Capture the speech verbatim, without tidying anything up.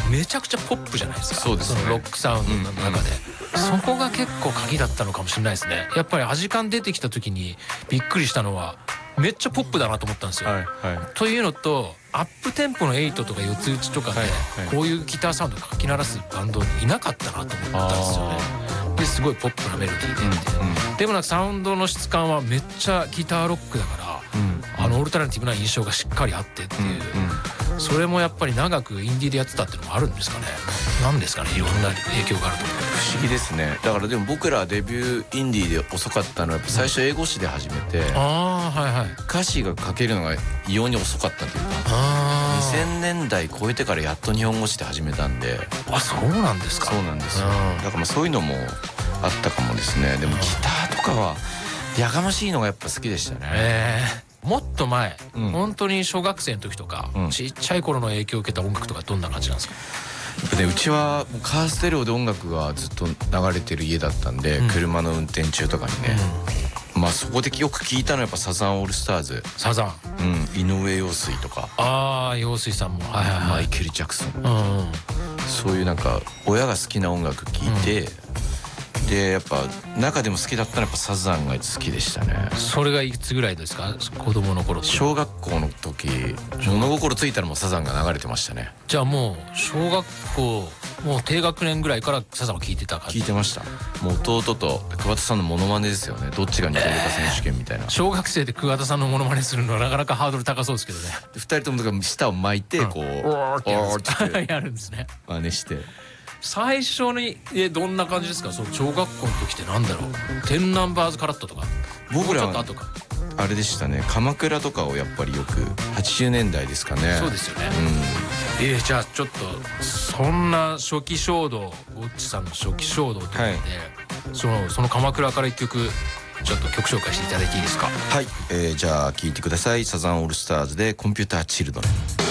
めちゃくちゃポップじゃないですか。 そうですね、 そのロックサウンドの中で、うんうん、そこが結構鍵だったのかもしれないですね。やっぱりアジカン出てきた時にびっくりしたのはめっちゃポップだなと思ったんですよ、はいはい、というのとアップテンポのエイトとか四つ打ちとかで、はいはい、こういうギターサウンドかき鳴らすバンドいなかったなと思ったんですよね。ですごいポップなメロディーでって、うんうん、でもなんかサウンドの質感はめっちゃギターロックだから、うん、あのオルタナティブな印象がしっかりあってっていう、うんうん、それもやっぱり長くインディーでやってたっていうのもあるんですかね。なんですかね、いろんな影響があると思う。 不思議ですね。だからでも僕らデビューインディーで遅かったのはやっぱ最初英語詞で始めて、うん、あ、はいはい、歌詞が書けるのが異様に遅かったというか、あにせんねんだい超えてからやっと日本語詞で始めたんで。 あ、そうなんですか。 そうなんですよ。だからまあそういうのもあったかもですね。でもギターとかはやかましいのがやっぱ好きでしたね。 えー、もっと前、うん、本当に小学生の時とか、うん、ちっちゃい頃の影響を受けた音楽とかどんな感じなんですか。 ね、うちはカーステレオで音楽がずっと流れてる家だったんで、うん、車の運転中とかにね、うん、まあそこでよく聞いたのはやっぱサザンオールスターズ、 サザン、 うん、井上陽水とか、 ああ陽水さんも、はいはいはい、 マイケル・ジャクソン、うんうん、そういうなんか親が好きな音楽聴いて、うん、でやっぱ中でも好きだったのはやっぱサザンが好きでしたね。 それがいくつぐらいですか、子供の頃。 小学校の時、物心ついたらもうサザンが流れてましたね。 じゃあもう小学校もう低学年ぐらいからサザンを聴いてた感じ。 聴いてました。もう弟と桑田さんのモノマネですよね。どっちが似てるか選手権みたいな、えー、 小学生で桑田さんのモノマネするのはなかなかハードル高そうですけどね。 ふたりとも舌を巻いてこう、うん、 おーってやるんですね。 真似して。 最初にえどんな感じですか。その小学校の時ってなんだろう、テンナンバーズカラットとか。 僕らはあれでしたね、鎌倉とかをやっぱりよくはちじゅうねんだいですかね。 そうですよね、うん、えー、じゃあちょっとそんな初期衝動、ゴッチさんの初期衝動ということで、はい、そのその鎌倉から一曲ちょっと曲紹介していただいていいですか。 はい、えー、じゃあ聴いてください。サザンオールスターズでコンピューターチルドレン。